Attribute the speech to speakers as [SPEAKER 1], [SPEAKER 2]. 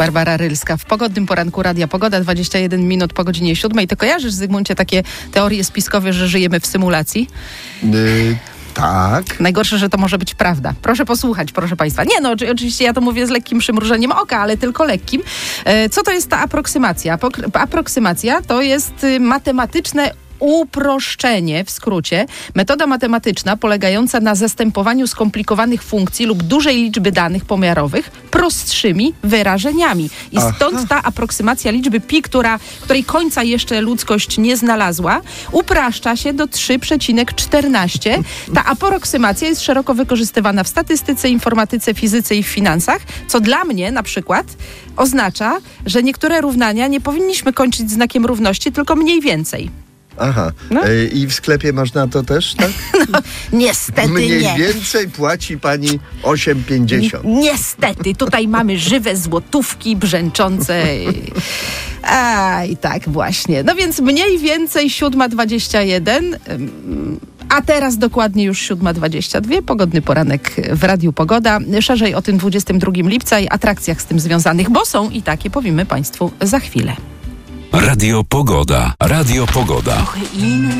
[SPEAKER 1] Barbara Rylska. W pogodnym poranku Radia Pogoda, 21 minut po godzinie 7. To kojarzysz, Zygmuncie, takie teorie spiskowe, że żyjemy w symulacji?
[SPEAKER 2] Tak.
[SPEAKER 1] Najgorsze, że to może być prawda. Proszę posłuchać, proszę Państwa. Nie, no oczywiście ja to mówię z lekkim przymrużeniem oka, ale tylko lekkim. Co to jest ta aproksymacja? Aproksymacja to jest matematyczne uproszczenie, w skrócie, metoda matematyczna polegająca na zastępowaniu skomplikowanych funkcji lub dużej liczby danych pomiarowych prostszymi wyrażeniami. I stąd ta aproksymacja liczby pi, której końca jeszcze ludzkość nie znalazła, upraszcza się do 3,14. Ta aproksymacja jest szeroko wykorzystywana w statystyce, informatyce, fizyce i w finansach, co dla mnie na przykład oznacza, że niektóre równania nie powinniśmy kończyć znakiem równości, tylko mniej więcej.
[SPEAKER 2] Aha.
[SPEAKER 1] No.
[SPEAKER 2] I w sklepie można to też, tak?
[SPEAKER 1] No, niestety
[SPEAKER 2] Mniej
[SPEAKER 1] nie.
[SPEAKER 2] więcej płaci pani 8,50.
[SPEAKER 1] Niestety, tutaj mamy żywe złotówki brzęczące. I tak właśnie. No więc mniej więcej 7:21. A teraz dokładnie już 7:22. Pogodny poranek w Radiu Pogoda. Szerzej o tym 22 lipca i atrakcjach z tym związanych, bo są i takie powiemy Państwu za chwilę.
[SPEAKER 3] Radio Pogoda. Radio Pogoda.